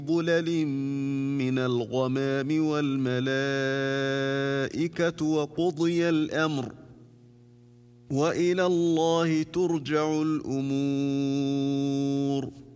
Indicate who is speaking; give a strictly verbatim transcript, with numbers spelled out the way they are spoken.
Speaker 1: ظلل من الغمام والملائكة وقضي الأمر وإلى الله ترجع الأمور.